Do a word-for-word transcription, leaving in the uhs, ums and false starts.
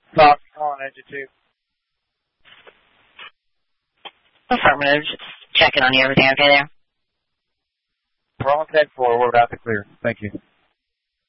Fox, calling engine two. Affirmative. Just checking on you. Everything okay there? We're on ten four. We're about to clear. Thank you.